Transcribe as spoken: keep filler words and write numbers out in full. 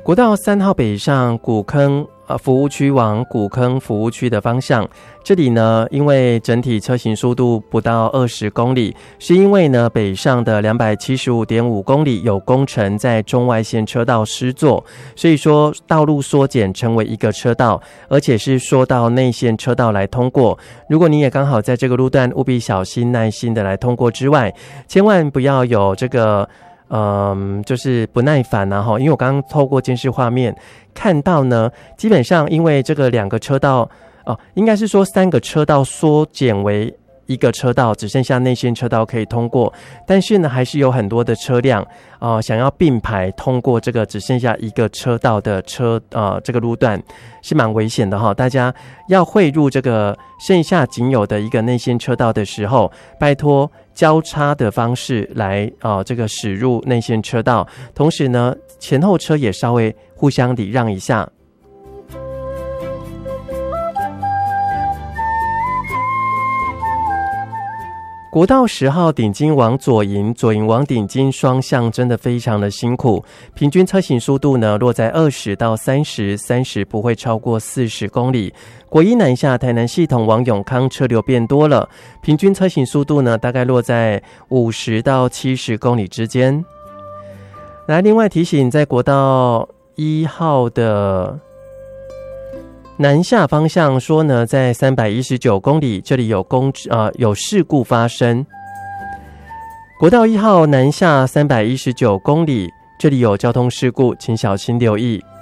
国道三号北上古坑呃服务区往古坑服务区的方向，这里呢，因为整体车行速度不到二十公里，是因为呢北上的两百七十五点五公里有工程在中外线车道施作，所以说道路缩减成为一个车道，而且是说到内线车道来通过。如果你也刚好在这个路段，务必小心耐心的来通过之外，千万不要有这个嗯，就是不耐烦啊，因为我刚刚透过监视画面看到呢，基本上因为这个两个车道哦，应该是说三个车道缩减为一个车道，只剩下内线车道可以通过，但是呢，还是有很多的车辆啊、呃、想要并排通过这个只剩下一个车道的车呃这个路段，是蛮危险的哈。大家要汇入这个剩下仅有的一个内线车道的时候，拜托交叉的方式来啊、呃、这个驶入内线车道，同时呢，前后车也稍微互相礼让一下。国道十号顶金往左营，左营往顶金双向真的非常的辛苦，平均车行速度呢落在二十到三十，三十不会超过四十公里。国一南下台南系统往永康车流变多了，平均车行速度呢大概落在五十到七十公里之间。来，另外提醒，在国道一号的南下方向说呢，在三百一十九公里，这里有公呃有事故发生。国道一号南下三百一十九公里，这里有交通事故，请小心留意。